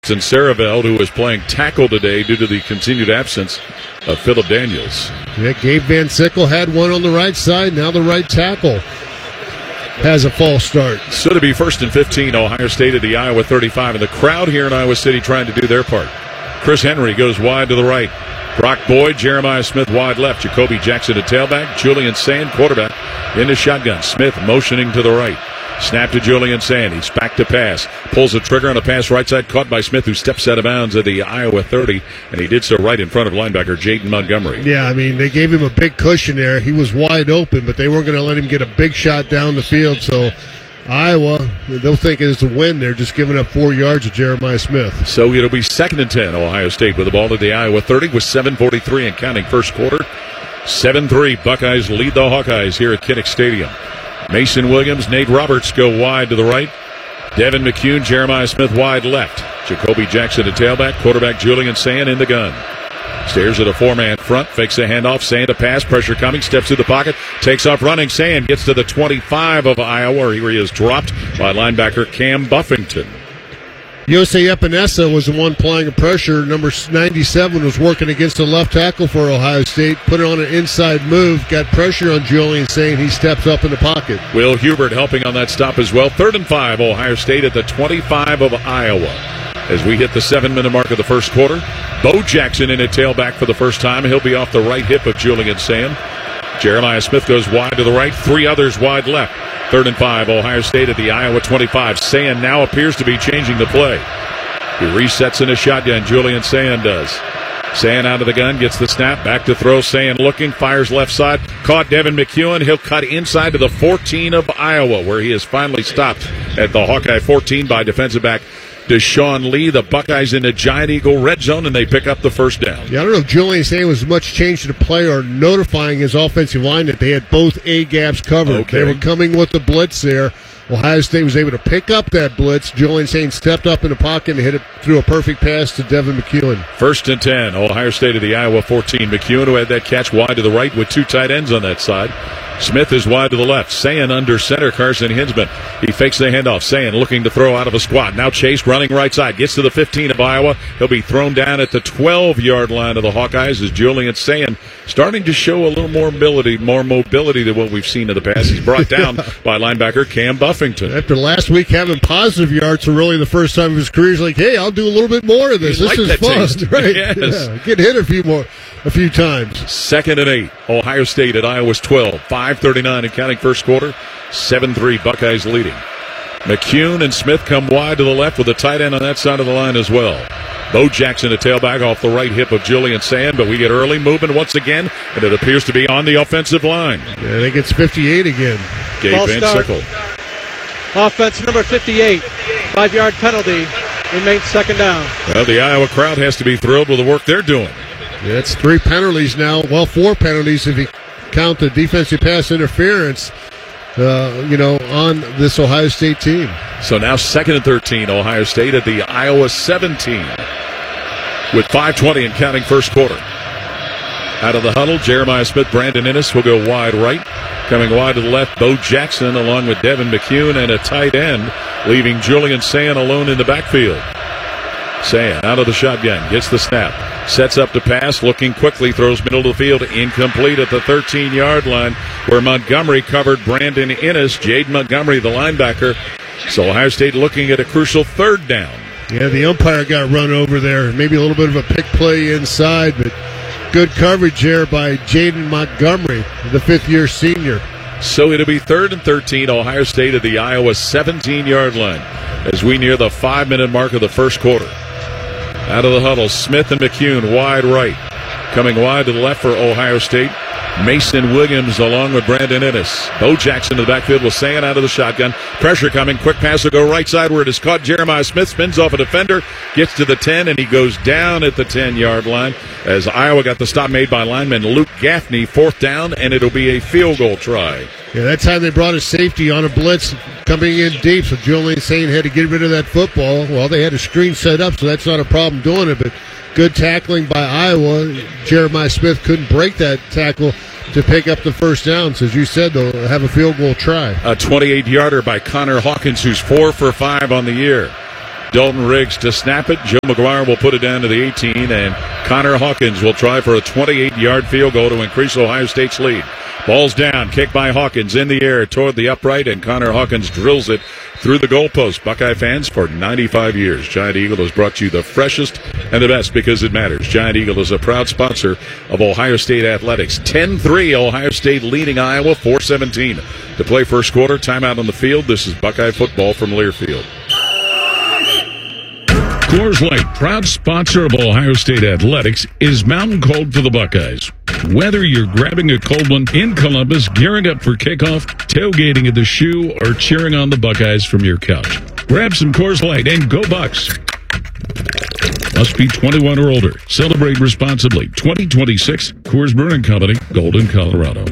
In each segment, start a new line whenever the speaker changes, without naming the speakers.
Austin Saraveld, who is playing tackle today due to the continued absence of Philip Daniels.
Yeah, Gabe Van Sickle had one on the right side. Now the right tackle has a false start.
So to be 1st and 15, Ohio State at the Iowa 35. And the crowd here in Iowa City trying to do their part. Chris Henry goes wide to the right. Brock Boyd, Jeremiah Smith wide left. Jacoby Jackson at tailback. Julian Sand, quarterback, in the shotgun. Smith motioning to the right. Snap to Julian Sand. He's back to pass. Pulls the trigger on a pass right side. Caught by Smith, who steps out of bounds at the Iowa 30. And he did so right in front of linebacker Jaden Montgomery.
Yeah, I mean, they gave him a big cushion there. He was wide open, but they weren't going to let him get a big shot down the field. So Iowa, they'll think it's a win. They're just giving up 4 yards to Jeremiah Smith.
So it'll be 2nd and 10. Ohio State with the ball at the Iowa 30 with 7:43 and counting first quarter. 7-3. Buckeyes lead the Hawkeyes here at Kinnick Stadium. Mason Williams, Nate Roberts go wide to the right. Devin McCune, Jeremiah Smith wide left. Jacoby Jackson at tailback. Quarterback Julian Sand in the gun. Stares at a 4-man front. Fakes a handoff. Sand a pass. Pressure coming. Steps through the pocket. Takes off running. Sand gets to the 25 of Iowa, where he is dropped by linebacker Cam Buffington.
Yosei Epinesa was the one applying a pressure. Number 97 was working against the left tackle for Ohio State. Put it on an inside move. Got pressure on Julian Sand. He steps up in the pocket.
Will Hubert helping on that stop as well. 3rd and 5. Ohio State at the 25 of Iowa. As we hit the 7-minute mark of the first quarter, Bo Jackson in at tailback for the first time. He'll be off the right hip of Julian Sand. Jeremiah Smith goes wide to the right. 3 others wide left. 3rd and 5. Ohio State at the Iowa 25. Sand now appears to be changing the play. He resets in a shotgun. Julian Sand does. Sand out of the gun, gets the snap, back to throw. Sand looking, fires left side. Caught Devin McEwen. He'll cut inside to the 14 of Iowa, where he is finally stopped at the Hawkeye 14 by defensive back Deshaun Lee. The Buckeyes in the Giant Eagle red zone, and they pick up the first down.
Yeah, I don't know if Julian Sand was much change to the play or notifying his offensive line that they had both A gaps covered.
Okay.
They were coming with the blitz there. Ohio State was able to pick up that blitz. Julian Sand stepped up in the pocket and hit it through a perfect pass to Devin McEwen.
1st and 10. Ohio State of the Iowa 14. McEwen, who had that catch wide to the right with 2 tight ends on that side. Smith is wide to the left. Sand under center, Carson Hinsman. He fakes the handoff. Sand looking to throw out of a squat. Now Chase running right side. Gets to the 15 of Iowa. He'll be thrown down at the 12-yard line of the Hawkeyes as Julian Sand starting to show a little more mobility than what we've seen in the past. He's brought down by linebacker Cam Buffington.
After last week having positive yards for really the first time of his career, he's like, hey, I'll do a little bit more of this. This is fun. Right?
Yes.
Yeah. Get hit a few times.
2nd and 8. Ohio State at Iowa's 12. 5:39 and counting first quarter. 7-3 Buckeyes leading. McCune and Smith come wide to the left with a tight end on that side of the line as well. Bo Jackson, a tailback off the right hip of Julian Sand, but we get early movement once again, and it appears to be on the offensive line.
Yeah, I think it's 58 again.
Gabe Van Sickle.
Offense number 58. 5-yard penalty. Remains 2nd down.
Well, the Iowa crowd has to be thrilled with the work they're doing.
Yeah, it's 3 penalties now. Well, 4 penalties if you count the defensive pass interference, on this Ohio State team.
So now 2nd and 13, Ohio State at the Iowa 17 with 5:20 and counting first quarter. Out of the huddle, Jeremiah Smith, Brandon Innes will go wide right. Coming wide to the left, Bo Jackson along with Devin McEwen and a tight end, leaving Julian Sand alone in the backfield. Sand out of the shotgun, gets the snap, sets up to pass, looking quickly, throws middle of the field, incomplete at the 13-yard line where Montgomery covered Brandon Innes. Jaden Montgomery, the linebacker. So Ohio State looking at a crucial 3rd down.
Yeah, the umpire got run over there. Maybe a little bit of a pick play inside, but good coverage there by Jaden Montgomery, the 5th-year senior.
So it'll be 3rd and 13, Ohio State at the Iowa 17-yard line as we near the 5-minute mark of the first quarter. Out of the huddle, Smith and McEwen wide right. Coming wide to the left for Ohio State, Mason Williams along with Brandon Innes. Bo Jackson in the backfield with Sand out of the shotgun. Pressure coming. Quick pass will go right side where it is caught. Jeremiah Smith spins off a defender, gets to the 10, and he goes down at the 10-yard line as Iowa got the stop made by lineman Luke Gaffney. 4th down, and it'll be a field goal try.
Yeah, that time they brought a safety on a blitz coming in deep, so Julian Sand had to get rid of that football. Well, they had a screen set up, so that's not a problem doing it, but good tackling by Iowa. Jeremiah Smith couldn't break that tackle to pick up the first down. So as you said, they'll have a field goal try.
A 28-yarder by Connor Hawkins, who's 4 for 5 on the year. Dalton Riggs to snap it. Joe McGuire will put it down to the 18, and Connor Hawkins will try for a 28-yard field goal to increase Ohio State's lead. Ball's down, kicked by Hawkins in the air toward the upright, and Connor Hawkins drills it through the goalpost. Buckeye fans, for 95 years, Giant Eagle has brought you the freshest and the best because it matters. Giant Eagle is a proud sponsor of Ohio State athletics. 10-3, Ohio State leading Iowa, 4:17 to play first quarter. Timeout on the field. This is Buckeye football from Learfield.
Coors Light, proud sponsor of Ohio State athletics, is mountain cold for the Buckeyes. Whether you're grabbing a cold one in Columbus, gearing up for kickoff, tailgating at the Shoe, or cheering on the Buckeyes from your couch, grab some Coors Light and go Bucks. Must be 21 or older. Celebrate responsibly. 2026 Coors Brewing Company, Golden, Colorado.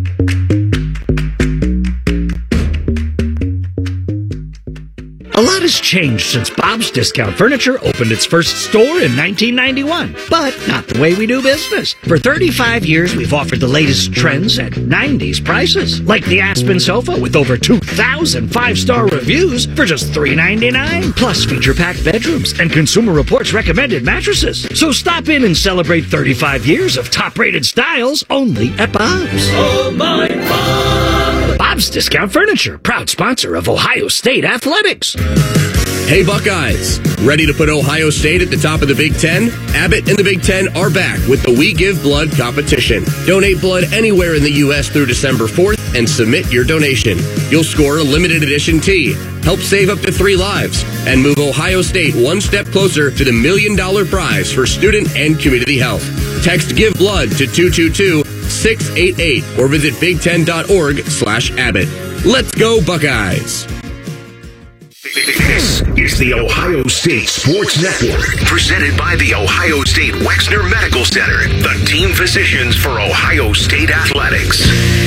A lot has changed since Bob's Discount Furniture opened its first store in 1991, but not the way we do business. For 35 years, we've offered the latest trends at 90s prices, like the Aspen sofa with over 2,000 five-star reviews for just $3.99, plus feature-packed bedrooms and Consumer Reports recommended mattresses. So stop in and celebrate 35 years of top-rated styles only at Bob's.
Oh, my Bob!
Bob's Discount Furniture, proud sponsor of Ohio State athletics.
Hey Buckeyes, ready to put Ohio State at the top of the Big Ten? Abbott and the Big Ten are back with the We Give Blood competition. Donate blood anywhere in the U.S. through December 4th and submit your donation. You'll score a limited edition tee, help save up to 3 lives, and move Ohio State one step closer to the $1 million prize for student and community health. Text Give Blood to 222-688 or visit big10.org/Abbott. Let's go Buckeyes!
This is the Ohio State Sports Network, presented by the Ohio State Wexner Medical Center, the team physicians for Ohio State athletics.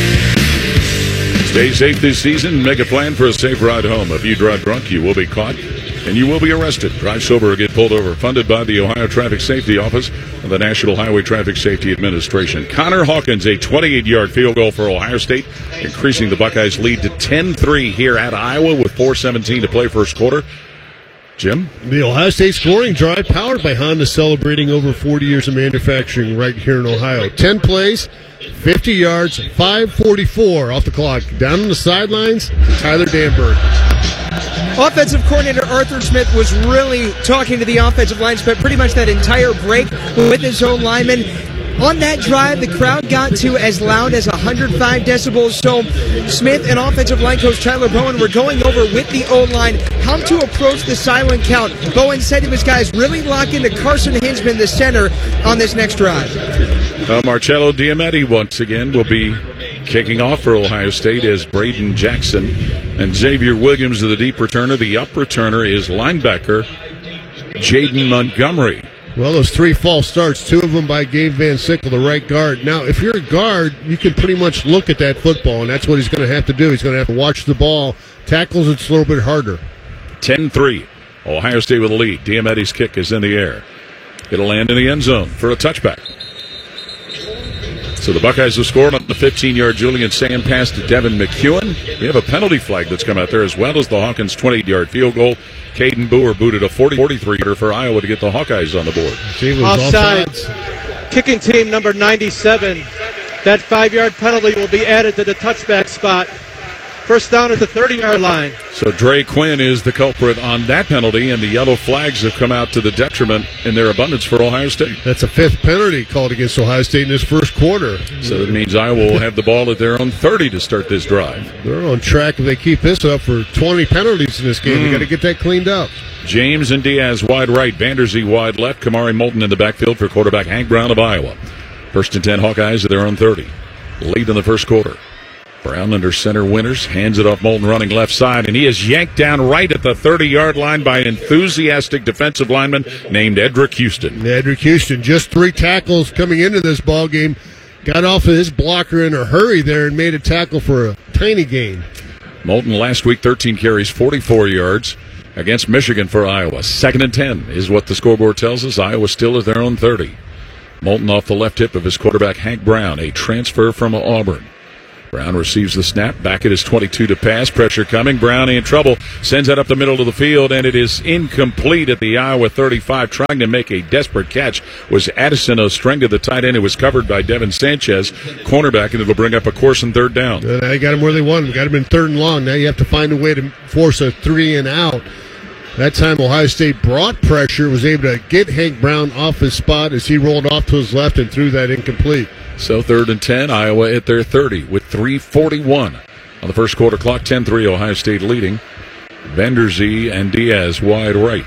Stay safe this season. Make a plan for a safe ride home. If you drive drunk, you will be caught and you will be arrested. Drive sober or get pulled over. Funded by the Ohio Traffic Safety Office of the National Highway Traffic Safety Administration. Connor Hawkins, a 28-yard field goal for Ohio State, increasing the Buckeyes' lead to 10-3 here at Iowa with 4:17 to play first quarter. Jim?
The Ohio State scoring drive powered by Honda, celebrating over 40 years of manufacturing right here in Ohio. 10 plays, 50 yards, 5:44 off the clock. Down on the sidelines, Tyler Danberg.
Offensive coordinator Arthur Smith was really talking to the offensive line, spent pretty much that entire break with his own linemen. On that drive, the crowd got to as loud as 105 decibels. So Smith and offensive line coach Tyler Bowen were going over with the O-line how to approach the silent count. Bowen said to his guys, really lock into Carson Hinzman, the center, on this next drive.
Marcello Diametti once again will be kicking off for Ohio State as Braden Jackson and Xavier Williams are the deep returner. The up returner is linebacker Jaden Montgomery.
Well, those 3 false starts, 2 of them by Gabe Van Sickle, the right guard. Now, if you're a guard, you can pretty much look at that football, and that's what he's going to have to do. He's going to have to watch the ball. Tackles, it's a little bit harder.
10-3. Ohio State with a lead. Diametti's kick is in the air. It'll land in the end zone for a touchback. So the Buckeyes have scored on the 15-yard Julian Sand pass to Devin McEwen. We have a penalty flag that's come out there, as well as the Hawkins 28-yard field goal. Caden Boer booted a 43-yarder for Iowa to get the Hawkeyes on the board.
Offsides. Kicking team number 97. That 5-yard penalty will be added to the touchback spot. First down at the 30-yard line.
So Dre Quinn is the culprit on that penalty, and the yellow flags have come out to the detriment in their abundance for Ohio State.
That's a 5th penalty called against Ohio State in this first quarter.
So that means Iowa will have the ball at their own 30 to start this drive.
They're on track if they keep this up for 20 penalties in this game. They got to get that cleaned up.
James and Diaz wide right, Vanderzee wide left, Kamari Moulton in the backfield for quarterback Hank Brown of Iowa. First and 10 Hawkeyes at their own 30. Lead in the first quarter. Brown under center Winters, hands it off Moulton running left side, and he is yanked down right at the 30-yard line by an enthusiastic defensive lineman named Edric Houston.
Edric Houston, just 3 tackles coming into this ball game. Got off of his blocker in a hurry there and made a tackle for a tiny gain.
Moulton last week, 13 carries, 44 yards against Michigan for Iowa. 2nd and 10 is what the scoreboard tells us. Iowa still at their own 30. Moulton off the left hip of his quarterback Hank Brown, a transfer from Auburn. Brown receives the snap. Back at his 22 to pass. Pressure coming. Brown in trouble. Sends that up the middle of the field, and it is incomplete at the Iowa 35. Trying to make a desperate catch was Addison Ostrenga, the tight end. It was covered by Devin Sanchez, cornerback, and it'll bring up a course and third down.
They got him where they want him. Got him in third and long. Now you have to find a way to force a 3 and out. That time Ohio State brought pressure, was able to get Hank Brown off his spot as he rolled off to his left and threw that incomplete.
So 3rd and 10, Iowa at their 30 with 3:41 on the first quarter clock. 10-3, Ohio State leading. Vanderzee and Diaz wide right.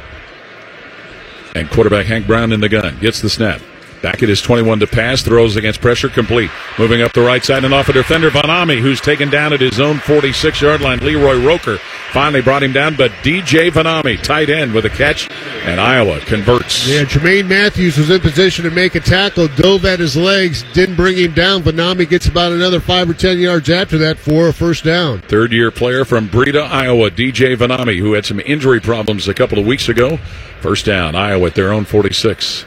And quarterback Hank Brown in the gun. Gets the snap. Back at his 21 to pass. Throws against pressure. Complete. Moving up the right side and off a defender, Vanami, who's taken down at his own 46-yard line. Leroy Roker finally brought him down, but DJ Vanami, tight end, with a catch, and Iowa converts.
Yeah, Jermaine Matthews was in position to make a tackle, dove at his legs, didn't bring him down. Vanami gets about another 5 or 10 yards after that for a first down.
Third-year player from Breda, Iowa, DJ Vanami, who had some injury problems a couple of weeks ago. First down, Iowa at their own 46.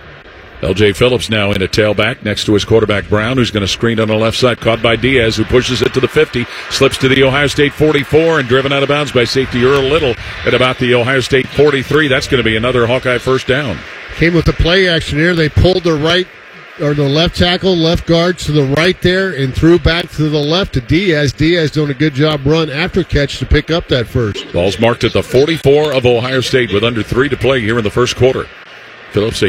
L.J. Phillips now in a tailback next to his quarterback Brown, who's going to screen on the left side. Caught by Diaz, who pushes it to the 50. Slips to the Ohio State 44 and driven out of bounds by safety Earl Little at about the Ohio State 43. That's going to be another Hawkeye first down.
Came with the play action here. They pulled the right or the left tackle, left guard to the right there and threw back to the left to Diaz. Diaz doing a good job run after catch to pick up that first.
Ball's marked at the 44 of Ohio State with under 3 to play here in the first quarter. Phillips, a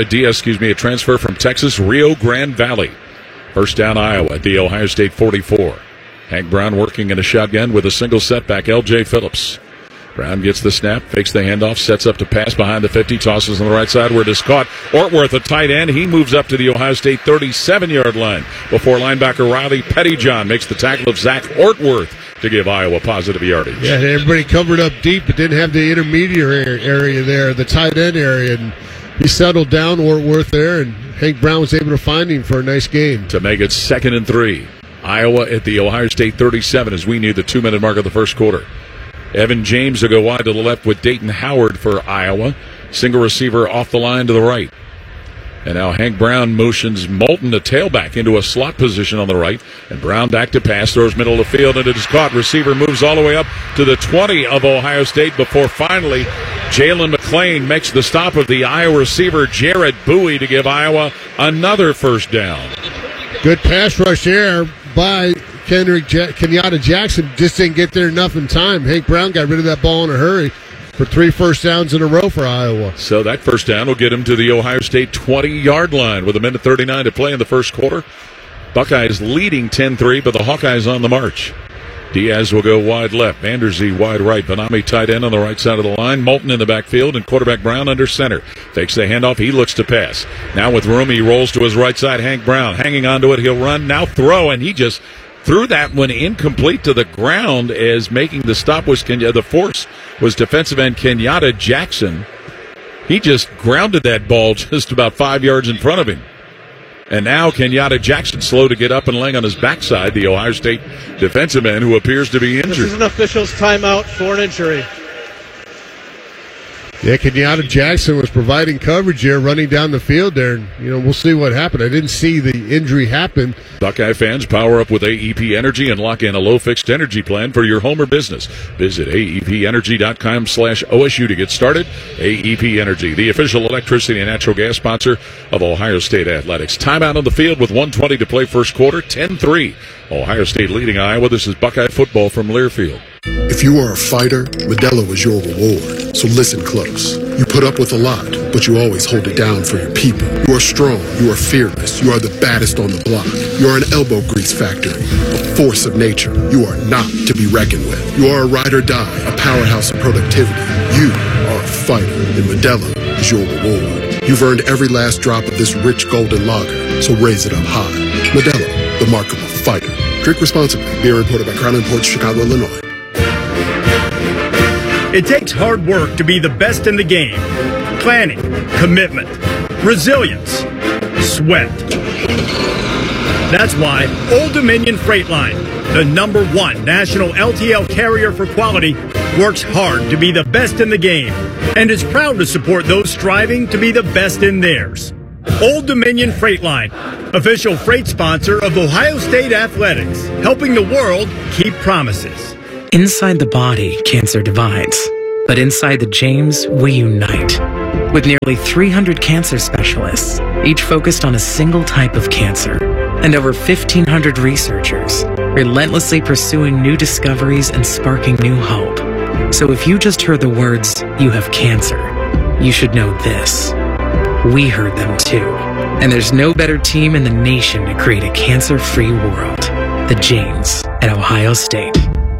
transfer from Texas, Rio Grande Valley. First down, Iowa at the Ohio State 44. Hank Brown working in a shotgun with a single setback. L.J. Phillips. Brown gets the snap, fakes the handoff, sets up to pass behind the 50, tosses on the right side where it is caught. Ortworth, a tight end. He moves up to the Ohio State 37-yard line before linebacker Riley Pettyjohn makes the tackle of Zach Ortworth to give Iowa positive yardage.
Yeah, everybody covered up deep, but didn't have the intermediate area there, the tight end area, and he settled down Ortworth there, and Hank Brown was able to find him for a nice game.
To make it 2nd and 3. Iowa at the Ohio State 37 as we near the 2-minute mark of the first quarter. Evan James will go wide to the left with Dayton Howard for Iowa. Single receiver off the line to the right. And now Hank Brown motions Moulton, the tailback, into a slot position on the right. And Brown back to pass, throws middle of the field, and it is caught. Receiver moves all the way up to the 20 of Ohio State before finally Jalen McClain makes the stop of the Iowa receiver Jared Bowie to give Iowa another first down.
Good pass rush there by Kenyatta Jackson. Just didn't get there enough in time. Hank Brown got rid of that ball in a hurry for 3 first downs in a row for Iowa.
So that first down will get him to the Ohio State 20-yard line with 1:39 to play in the first quarter. Buckeyes leading 10-3, but the Hawkeyes on the march. Diaz will go wide left. Vanderzee wide right. Vanami tight end on the right side of the line. Moulton in the backfield, and quarterback Brown under center. Fakes the handoff. He looks to pass. Now with room, he rolls to his right side. Hank Brown hanging onto it. He'll run. Now throw, and he just threw that one incomplete to the ground as making the stop was the force was defensive end Kenyatta Jackson. He just grounded that ball just about 5 yards in front of him. And now Kenyatta Jackson slow to get up and laying on his backside, the Ohio State defensive end who appears to be injured.
This is an official's timeout for an injury.
Yeah, Kenyatta Jackson was providing coverage here, running down the field there. And, we'll see what happened. I didn't see the injury happen.
Buckeye fans, power up with AEP Energy and lock in a low-fixed energy plan for your home or business. Visit aepenergy.com/OSU to get started. AEP Energy, the official electricity and natural gas sponsor of Ohio State Athletics. Timeout on the field with 1:20 to play first quarter, 10-3. Ohio State leading Iowa. This is Buckeye football from Learfield.
If you are a fighter, Modelo is your reward. So listen close. You put up with a lot, but you always hold it down for your people. You are strong. You are fearless. You are the baddest on the block. You are an elbow grease factory, a force of nature. You are not to be reckoned with. You are a ride or die, a powerhouse of productivity. You are a fighter, and Modelo is your reward. You've earned every last drop of this rich golden lager, so raise it up high. Modelo, the mark of a fighter. Drink responsibly. Beer imported by Crown Imports, Chicago, Illinois.
It takes hard work to be the best in the game. Planning, commitment, resilience, sweat. That's why Old Dominion Freight Line, the #1 national LTL carrier for quality, works hard to be the best in the game and is proud to support those striving to be the best in theirs. Old Dominion Freight Line, official freight sponsor of Ohio State Athletics, helping the world keep promises.
Inside the body, cancer divides. But inside the James, we unite. With nearly 300 cancer specialists, each focused on a single type of cancer, and over 1,500 researchers, relentlessly pursuing new discoveries and sparking new hope. So if you just heard the words, "you have cancer," you should know this. We heard them too. And there's no better team in the nation to create a cancer-free world. The James at Ohio State.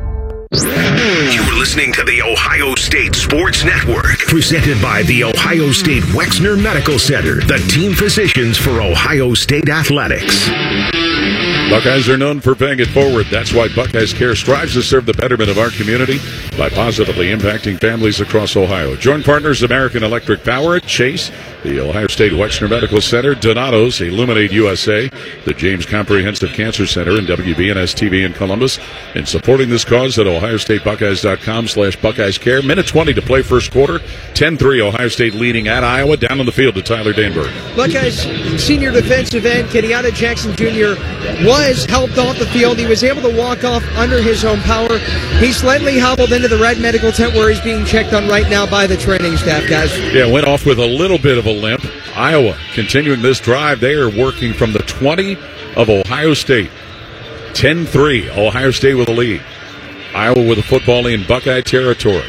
You're listening to the Ohio State Sports Network, presented by the Ohio State Wexner Medical Center, the team physicians for Ohio State Athletics.
Buckeyes are known for paying it forward. That's why Buckeyes Care strives to serve the betterment of our community by positively impacting families across Ohio. Join partners American Electric Power, Chase, the Ohio State Wexner Medical Center, Donato's, Illuminate USA, the James Comprehensive Cancer Center, and WBNS-TV in Columbus. In supporting this cause at ohiostatebuckeyes.com/BuckeyesCare. Minute 20 to play first quarter. 10-3 Ohio State leading at Iowa. Down on the field to Tyler Danberg.
Buckeyes senior defensive end Kenyatta Jackson Jr. was helped off the field. He was able to walk off under his own power. He slightly hobbled into the red medical tent where he's being checked on right now by the training staff, guys.
Yeah, went off with a little bit of a limp. Iowa continuing this drive. They are working from the 20 of Ohio State. 10-3, Ohio State with a lead. Iowa with a football in Buckeye territory.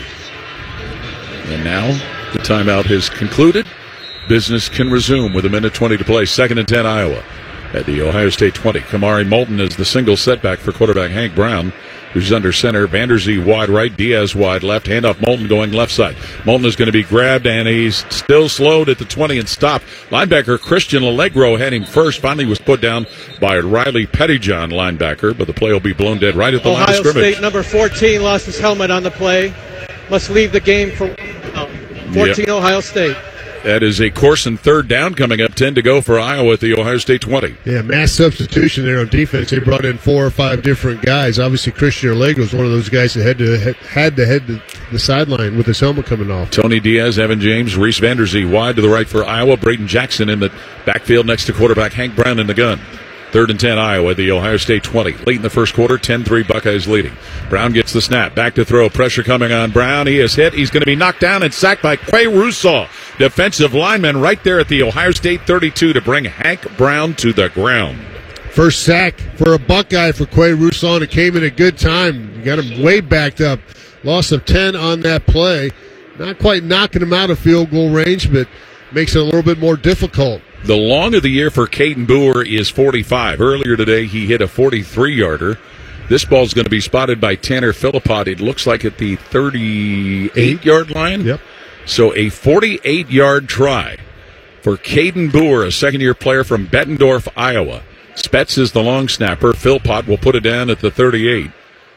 And now the timeout has concluded. Business can resume with a minute 20 to play. 2nd and 10 Iowa at the Ohio State 20. Kamari Moulton is the single setback for quarterback Hank Brown, who's under center. Vanderzee wide right, Diaz wide left. Handoff Moulton going left side. Moulton is going to be grabbed, and he's still slowed at the 20 and stopped. Linebacker Christian Allegro had him first. Finally was put down by Riley Pettyjohn, linebacker, but the play will be blown dead right at the line of scrimmage.
Ohio State number 14 lost his helmet on the play. Must leave the game for 14
Yep.
Ohio State.
That is a Corson third down coming up. 10 to go for Iowa at the Ohio State 20.
Yeah, mass substitution there on defense. They brought in 4 or 5 different guys. Obviously, Christian Allegro was one of those guys that had to head to the sideline with his helmet coming off.
Tony Diaz, Evan James, Reese Vanderzee wide to the right for Iowa. Braden Jackson in the backfield next to quarterback Hank Brown in the gun. 3rd and 10 Iowa, the Ohio State 20. Late in the first quarter, 10-3 Buckeyes leading. Brown gets the snap. Back to throw. Pressure coming on Brown. He is hit. He's going to be knocked down and sacked by Quay Russaw. Defensive lineman right there at the Ohio State 32 to bring Hank Brown to the ground.
First sack for a Buckeye for Quay Russaw, and it came in a good time. You got him way backed up. Loss of 10 on that play. Not quite knocking him out of field goal range, but makes it a little bit more difficult.
The long of the year for Caden Boer is 45. Earlier today, he hit a 43-yarder. This ball's going to be spotted by Tanner Philippot. It looks like at the 38-yard line.
Yep.
So a 48-yard try for Caden Boer, a second-year player from Bettendorf, Iowa. Spetz is the long snapper. Philpott will put it down at the 38.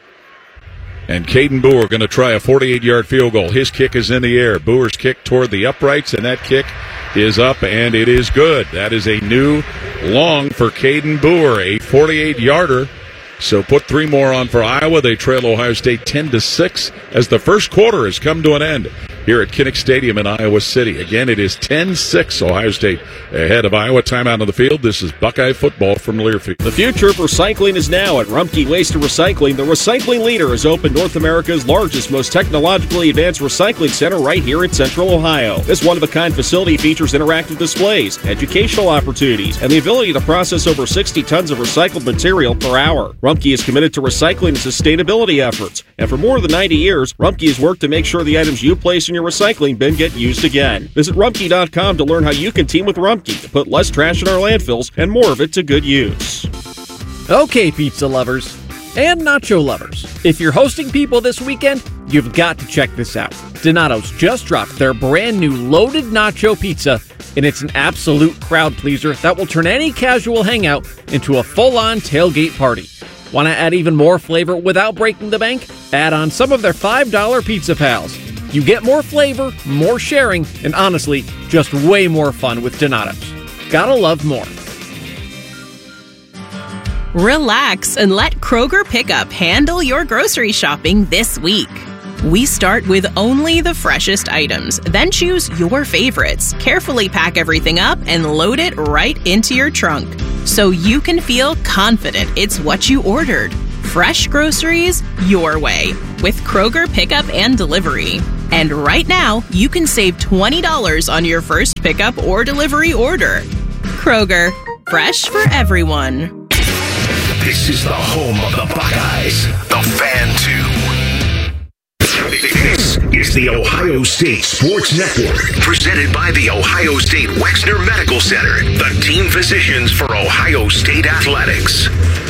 And Caden Boer going to try a 48-yard field goal. His kick is in the air. Boer's kick toward the uprights, and that kick is up, and it is good. That is a new long for Caden Boer, a 48-yarder. So put 3 more on for Iowa. They trail Ohio State 10-6 as the first quarter has come to an end here at Kinnick Stadium in Iowa City. Again, it is 10-6 Ohio State ahead of Iowa. Timeout on the field. This is Buckeye football from Learfield.
The future of recycling is now at Rumpke Waste and Recycling. The recycling leader has opened North America's largest, most technologically advanced recycling center right here in Central Ohio. This one-of-a-kind facility features interactive displays, educational opportunities, and the ability to process over 60 tons of recycled material per hour. Rumpke is committed to recycling and sustainability efforts, and for more than 90 years, Rumpke has worked to make sure the items you place in your recycling bin get used again. Visit Rumpke.com to learn how you can team with Rumpke to put less trash in our landfills and more of it to good use.
Okay, pizza lovers and nacho lovers, if you're hosting people this weekend, you've got to check this out. Donato's just dropped their brand new loaded nacho pizza, and it's an absolute crowd pleaser that will turn any casual hangout into a full-on tailgate party. Want to add even more flavor without breaking the bank? Add on some of their $5 Pizza Pals. You get more flavor, more sharing, and honestly, just way more fun with Donato's. Gotta love more.
Relax and let Kroger Pickup handle your grocery shopping this week. We start with only the freshest items, then choose your favorites, carefully pack everything up, and load it right into your trunk, so you can feel confident it's what you ordered. Fresh groceries your way with Kroger Pickup and Delivery. And right now, you can save $20 on your first pickup or delivery order. Kroger, fresh for everyone.
This is the home of the Buckeyes, the Fan 2. This is the Ohio State Sports Network, presented by the Ohio State Wexner Medical Center, the team physicians for Ohio State Athletics.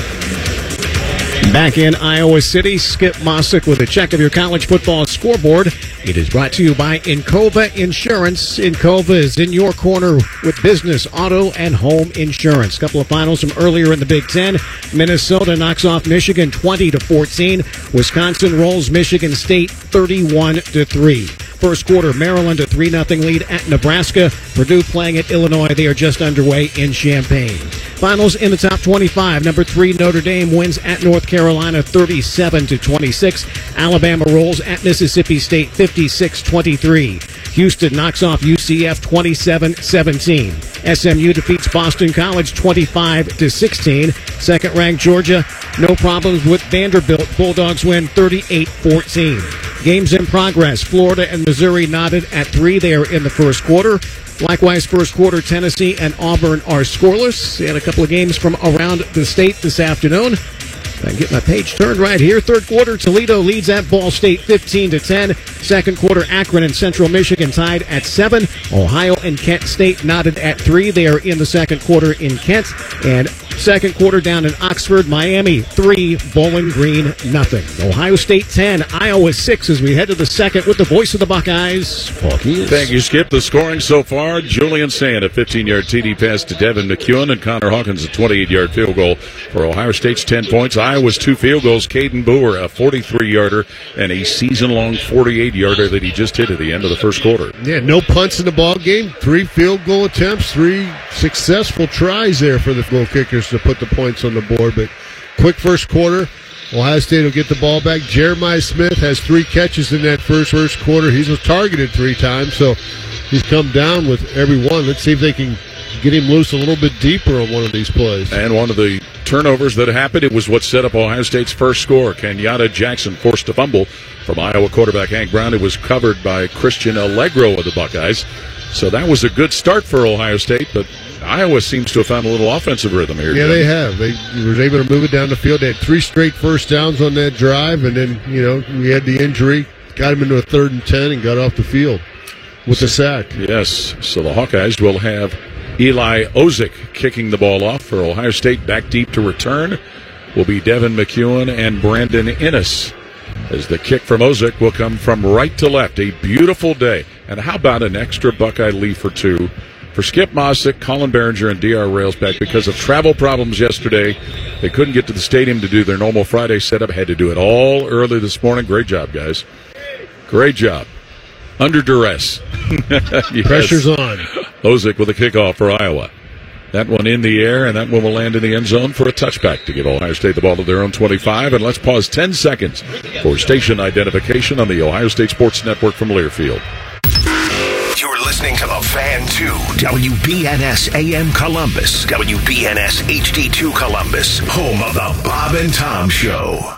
Back in Iowa City, Skip Mossick with a check of your college football scoreboard. It is brought to you by Encova Insurance. Encova is in your corner with business, auto, and home insurance. Couple of finals from earlier in the Big Ten. Minnesota knocks off Michigan 20-14. Wisconsin rolls Michigan State 31-3. First quarter, Maryland a 3-0 lead at Nebraska. Purdue playing at Illinois. They are just underway in Champaign. Finals in the top 25. Number 3, Notre Dame wins at North Carolina 37-26. Alabama rolls at Mississippi State 56-23. Houston knocks off UCF 27-17. SMU defeats Boston College 25-16. Second-ranked Georgia, no problems with Vanderbilt. Bulldogs win 38-14. Games in progress. Florida and Missouri knotted at 3 there in the first quarter. Likewise, first quarter, Tennessee and Auburn are scoreless. And a couple of games from around the state this afternoon. I can get my page turned right here. Third quarter, Toledo leads at Ball State 15-10. Second quarter, Akron and Central Michigan tied at 7. Ohio and Kent State knotted at 3. They are in the second quarter in Kent. And second quarter down in Oxford, Miami 3, Bowling Green nothing. Ohio State 10, Iowa 6 as we head to the second with the voice of the Buckeyes, Paul Keys.
Thank you, Skip. The scoring so far, Julian Sand, a 15-yard TD pass to Devin McEwen, and Connor Hawkins a 28-yard field goal for Ohio State's 10 points. Iowa's 2 field goals, Caden Boer a 43-yarder and a season-long 48-yarder that he just hit at the end of the first quarter.
Yeah, no punts in the ball game. 3 field goal attempts, 3 successful tries there for the goal kickers to put the points on the board. But quick first quarter, Ohio State will get the ball back. Jeremiah Smith has 3 catches in that first quarter. He's targeted 3 times, so he's come down with every one. Let's see if they can get him loose a little bit deeper on one of these plays.
And one of the turnovers that happened, it was what set up Ohio State's first score. Kenyatta Jackson forced a fumble from Iowa quarterback Hank Brown. It was covered by Christian Allegro of the Buckeyes. So that was a good start for Ohio State, but Iowa seems to have found a little offensive rhythm here.
Yeah, they have. They were able to move it down the field. They had 3 straight first downs on that drive, and then, we had the injury, got him into a 3rd and 10, and got off the field with the sack.
Yes, so the Hawkeyes will have Eli Ozick kicking the ball off for Ohio State. Back deep to return will be Devin McEwen and Brandon Innes, as the kick from Ozick will come from right to left. A beautiful day. And how about an extra Buckeye leaf or 2 for Skip Mossick, Colin Behringer, and D.R. Railsback because of travel problems yesterday. They couldn't get to the stadium to do their normal Friday setup. Had to do it all early this morning. Great job, guys. Great job. Under duress. Yes.
Pressure's on.
Ozick with a kickoff for Iowa. That one in the air, and that one will land in the end zone for a touchback to give Ohio State the ball to their own 25. And let's pause 10 seconds for station identification on the Ohio State Sports Network from Learfield.
You're listening to the Fan 2, WBNS AM Columbus, WBNS HD2 Columbus, home of the Bob and Tom Show.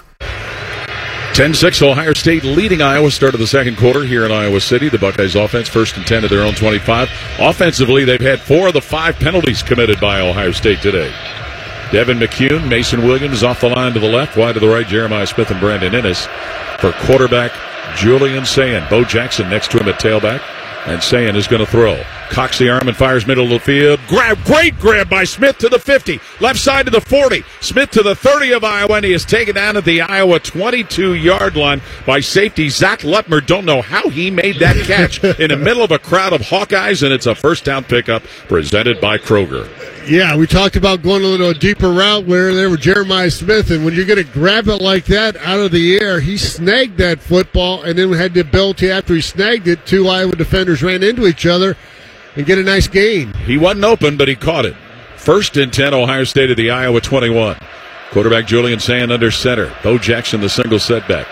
10-6, Ohio State leading Iowa. Start of the second quarter here in Iowa City. The Buckeyes offense, 1st and 10 at their own 25. Offensively, they've had 4 of the 5 penalties committed by Ohio State today. Devin McEwen, Mason Williams off the line to the left, wide to the right, Jeremiah Smith and Brandon Innes. For quarterback Julian Sand. Bo Jackson next to him at tailback. And Sand is going to throw. Cocks the arm and fires middle of the field. Great grab by Smith to the 50. Left side to the 40. Smith to the 30 of Iowa, and he is taken down at the Iowa 22-yard line by safety Zach Lutmer. Don't know how he made that catch in the middle of a crowd of Hawkeyes, and it's a first down pickup presented by Kroger.
Yeah, we talked about going a little deeper route where there were Jeremiah Smith, and when you're going to grab it like that out of the air, he snagged that football and then had the ability after he snagged it, 2 Iowa defenders ran into each other and get a nice gain.
He wasn't open, but he caught it. 1st and 10, Ohio State at the Iowa 21. Quarterback Julian Sand under center. Bo Jackson, the single setback.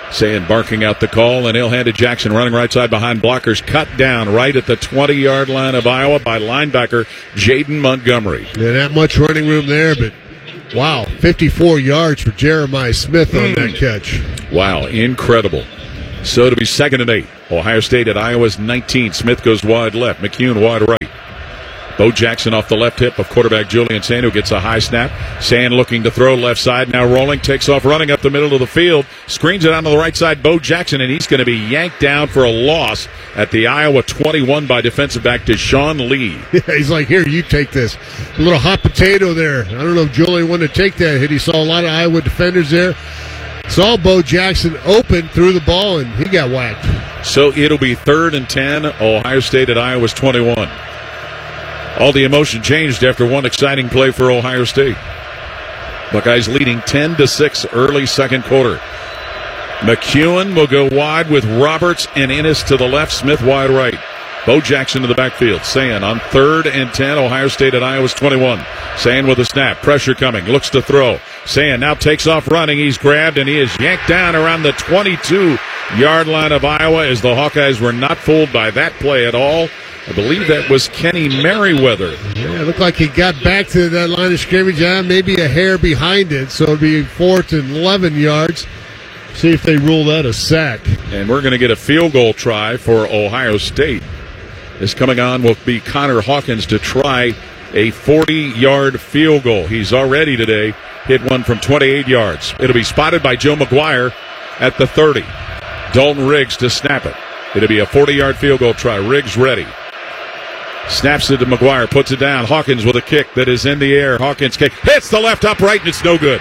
Saying barking out the call, and he'll hand it Jackson running right side behind blockers. Cut down right at the 20-yard line of Iowa by linebacker Jaden Montgomery.
Yeah, not much running room there, but wow, 54 yards for Jeremiah Smith on that catch.
Wow, incredible. So it'll be 2nd and 8. Ohio State at Iowa's 19. Smith goes wide left. McCune wide right. Bo Jackson off the left hip of quarterback Julian Sand, who gets a high snap. Sand looking to throw left side, now rolling, takes off running up the middle of the field, screens it onto the right side, Bo Jackson, and he's going to be yanked down for a loss at the Iowa 21 by defensive back Deshaun Lee.
Yeah, he's like, here, you take this. A little hot potato there. I don't know if Julian wanted to take that hit. He saw a lot of Iowa defenders there. Saw Bo Jackson open, threw the ball, and he got whacked.
So it'll be 3rd and 10, Ohio State at Iowa's 21. All the emotion changed after one exciting play for Ohio State. Buckeyes leading 10-6 early second quarter. McEwen will go wide with Roberts and Ennis to the left, Smith wide right. Bo Jackson to the backfield. Sayin on 3rd and 10, Ohio State at Iowa's 21. Sayin with a snap, pressure coming, looks to throw. Sayin now takes off running, he's grabbed and he is yanked down around the 22-yard line of Iowa as the Hawkeyes were not fooled by that play at all. I believe that was Kenny Merriweather.
Yeah, it looked like he got back to that line of scrimmage, maybe a hair behind it, so it'll be 4th and 11 yards. See if they rule that a sack.
And we're going to get a field goal try for Ohio State. This coming on will be Connor Hawkins to try a 40-yard field goal. He's already today hit one from 28 yards. It'll be spotted by Joe McGuire at the 30. Dalton Riggs to snap it. It'll be a 40-yard field goal try. Riggs ready. Snaps it to McGuire, puts it down. Hawkins with a kick that is in the air. Hawkins kick hits the left upright, and it's no good.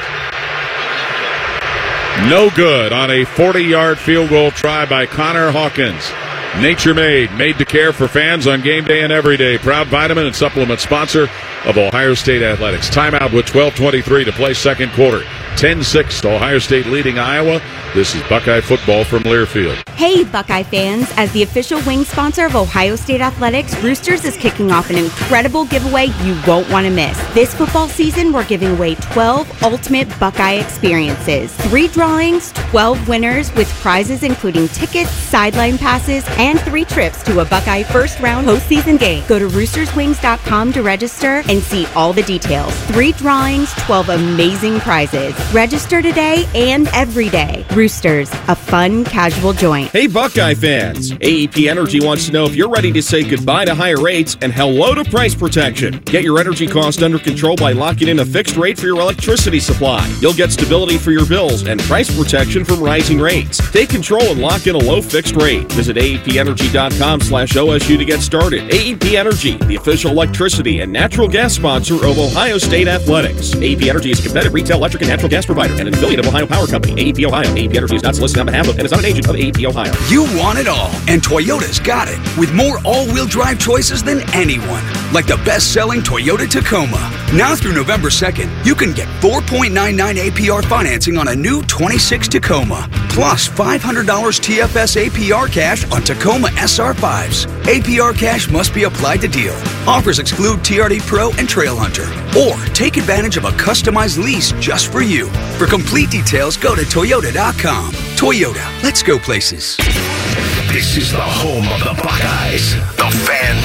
No good on a 40-yard field goal try by Connor Hawkins. Nature made to care for fans on game day and every day. Proud vitamin and supplement sponsor of Ohio State Athletics. Timeout with 12:23 to play second quarter. 10-6, Ohio State leading Iowa. This is Buckeye football from Learfield.
Hey, Buckeye fans. As the official wing sponsor of Ohio State Athletics, Roosters is kicking off an incredible giveaway you won't want to miss. This football season, we're giving away 12 ultimate Buckeye experiences. 3 drawings, 12 winners with prizes including tickets, sideline passes, and 3 trips to a Buckeye first-round postseason game. Go to roosterswings.com to register and see all the details. 3 drawings, 12 amazing prizes. Register today and every day. Roosters, a fun, casual joint.
Hey, Buckeye fans. AEP Energy wants to know if you're ready to say goodbye to higher rates and hello to price protection. Get your energy cost under control by locking in a fixed rate for your electricity supply. You'll get stability for your bills and price protection from rising rates. Take control and lock in a low fixed rate. Visit AEPenergy.com/OSU to get started. AEP Energy, the official electricity and natural gas sponsor of Ohio State Athletics. AEP Energy is a competitive retail electric and natural gas provider and an affiliate of Ohio Power Company. AEP Ohio. AEP Energy is not solicited on behalf of and is not an agent of AEP Ohio.
You want it all, and Toyota's got it. With more all-wheel drive choices than anyone. Like the best-selling Toyota Tacoma. Now through November 2nd, you can get 4.99 APR financing on a new 26 Tacoma. Plus $500 TFS APR cash on Tacoma SR5s. APR cash must be applied to deal. Offers exclude TRD Pro and Trail Hunter. Or take advantage of a customized lease just for you. For complete details, go to Toyota.com. Toyota, let's go places.
This is the home of the Buckeyes, the Fan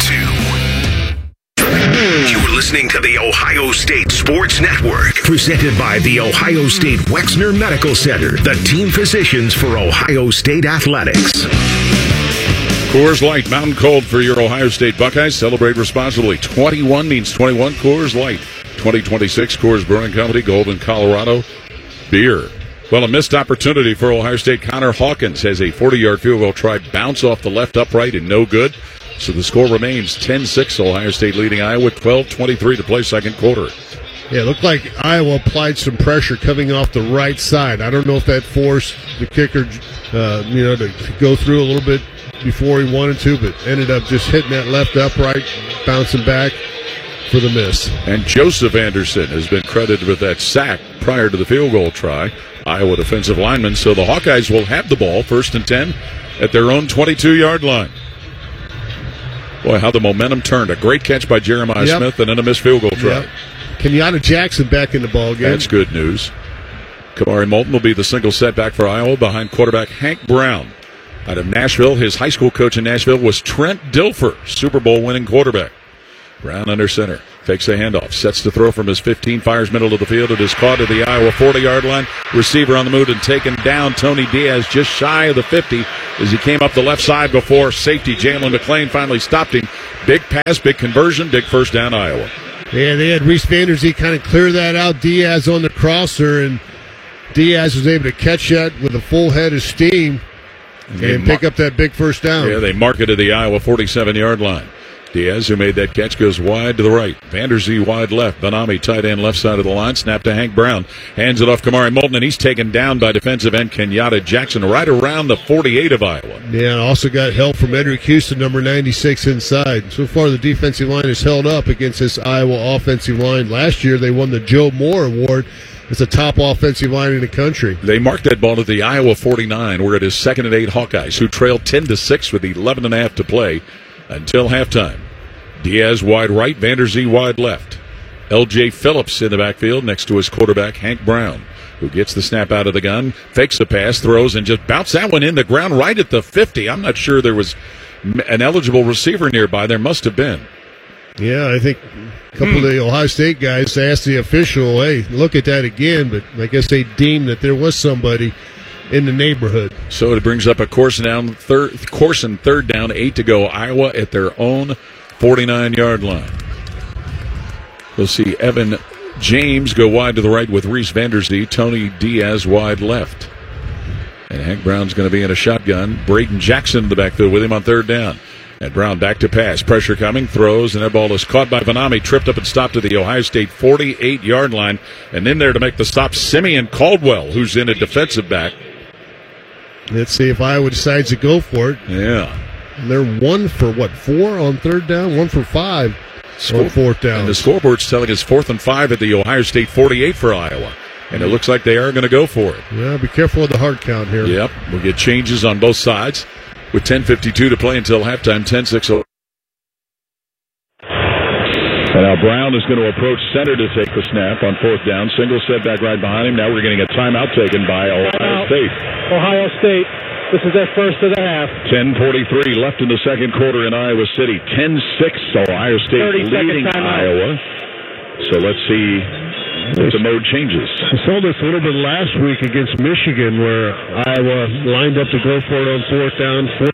2. You're listening to the Ohio State Sports Network, presented by the Ohio State Wexner Medical Center, the team physicians for Ohio State Athletics.
Coors Light, Mountain Cold for your Ohio State Buckeyes. Celebrate responsibly. 21 means 21. Coors Light. 2026 Coors Brewing Company, Golden, Colorado. Beer. Well, a missed opportunity for Ohio State. Connor Hawkins has a 40-yard field goal try, bounce off the left upright and no good. So the score remains 10-6, Ohio State leading Iowa, 12:23 to play second quarter.
Yeah, it looked like Iowa applied some pressure coming off the right side. I don't know if that forced the kicker, to go through a little bit before he wanted to, but ended up just hitting that left upright, bouncing back for the miss.
And Joseph Anderson has been credited with that sack prior to the field goal try. Iowa defensive lineman. So the Hawkeyes will have the ball, 1st and 10, at their own 22-yard line. Boy, how the momentum turned. A great catch by Jeremiah Smith and then a missed field goal try.
Kenyatta Jackson back in the ball game.
That's good news. Kamari Moulton will be the single setback for Iowa behind quarterback Hank Brown. Out of Nashville, his high school coach in Nashville was Trent Dilfer, Super Bowl winning quarterback. Brown under center. Fakes the handoff. Sets to throw from his 15. Fires middle of the field. It is caught at the Iowa 40-yard line. Receiver on the move and taken down. Tony Diaz just shy of the 50 as he came up the left side before safety. Jalen McClain finally stopped him. Big pass, big conversion, big first down Iowa.
Yeah, they had Reese Vanderzee kind of clear that out. Diaz on the crosser, and Diaz was able to catch that with a full head of steam and pick up that big first down.
Yeah, they mark it to the Iowa 47-yard line. Diaz, who made that catch, goes wide to the right. Vanderzee wide left. Benami tight end left side of the line. Snap to Hank Brown. Hands it off Kamari Moulton, and he's taken down by defensive end Kenyatta Jackson right around the 48 of Iowa.
Yeah, and also got help from Edric Houston, number 96 inside. So far, the defensive line has held up against this Iowa offensive line. Last year, they won the Joe Moore Award. It's the top offensive line in the country.
They marked that ball at the Iowa 49, where it is 2nd and 8 Hawkeyes, who trailed 10-6 with 11.5 to play until halftime. Diaz wide right, Vanderzee wide left. L.J. Phillips in the backfield next to his quarterback, Hank Brown, who gets the snap out of the gun, fakes the pass, throws, and just bounced that one in the ground right at the 50. I'm not sure there was an eligible receiver nearby. There must have been.
Yeah, I think a couple of the Ohio State guys asked the official, hey, look at that again, but I guess they deemed that there was somebody in the neighborhood.
So it brings up a course and third down, 8 to go. Iowa at their own 49-yard line. We'll see Evan James go wide to the right with Reese Vanderzee. Tony Diaz wide left. And Hank Brown's going to be in a shotgun. Braden Jackson in the backfield with him on third down. And Brown back to pass. Pressure coming. Throws, and that ball is caught by Benami. Tripped up and stopped at the Ohio State 48-yard line. And in there to make the stop, Simeon Caldwell, who's in a defensive back.
Let's see if Iowa decides to go for it.
Yeah.
They're 1 for, 4 on third down? 1 for 5 on fourth down.
And the scoreboard's telling us 4th and 5 at the Ohio State 48 for Iowa. And it looks like they are going to go for it.
Yeah, be careful with the hard count here.
Yep. We'll get changes on both sides with 10:52 to play until halftime, 10-6. And now Brown is going to approach center to take the snap on fourth down. Single setback right behind him. Now we're getting a timeout taken by Ohio State.
Ohio State. This is their first of the half.
10:43 left in the second quarter in Iowa City. 10-6, Ohio State leading Iowa. So let's see if the mode changes.
I saw this a little bit last week against Michigan where Iowa lined up to go for it on fourth down.